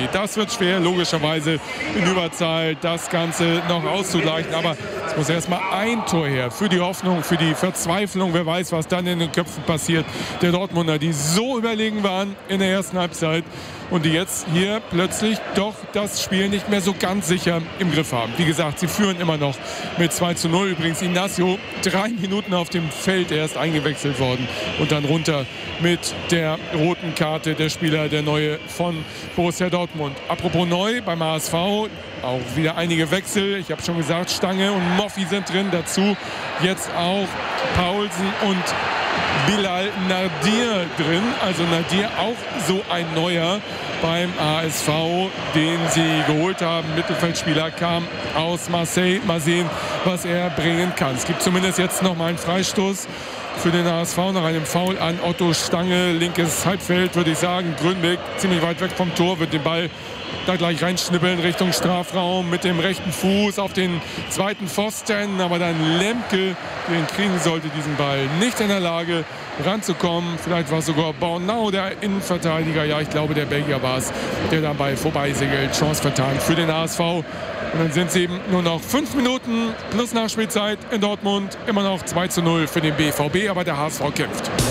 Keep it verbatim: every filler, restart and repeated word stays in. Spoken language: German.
geht. Das wird schwer, logischerweise in Überzahl das Ganze noch auszugleichen. Aber es muss erstmal ein Tor her für die Hoffnung, für die Verzweiflung. Wer weiß, was dann in den Köpfen passiert. Der Dortmunder, die so überlegen waren in der ersten Halbzeit und die jetzt hier plötzlich doch das Spiel nicht mehr so ganz sicher im Griff haben. Wie gesagt, sie führen immer noch mit zwei zu null. Übrigens Inacio drei Minuten auf dem Feld erst eingewechselt worden und dann runter mit der roten Karte der Spieler, der Neue von Borussia Dortmund. Apropos neu beim H S V, auch wieder einige Wechsel. Ich habe schon gesagt, Stange und Moffi sind drin. Dazu jetzt auch Paulsen und Bilal Nadir drin. Also Nadir auch so ein Neuer beim A S V, den sie geholt haben. Mittelfeldspieler kam aus Marseille. Mal sehen, was er bringen kann. Es gibt zumindest jetzt noch mal einen Freistoß für den H S V nach einem Foul an Otto Stange. Linkes Halbfeld, würde ich sagen. Grünweg ziemlich weit weg vom Tor, wird den Ball da gleich reinschnippeln Richtung Strafraum mit dem rechten Fuß auf den zweiten Pfosten. Aber dann Lemke, den kriegen sollte, diesen Ball nicht in der Lage ranzukommen. Vielleicht war es sogar Bornau, der Innenverteidiger. Ja, ich glaube, der Belgier war es, der dabei vorbeisegelt. Chance vertan für den H S V. Und dann sind es eben nur noch fünf Minuten plus Nachspielzeit in Dortmund. Immer noch zwei zu null für den B V B, aber der H S V kämpft.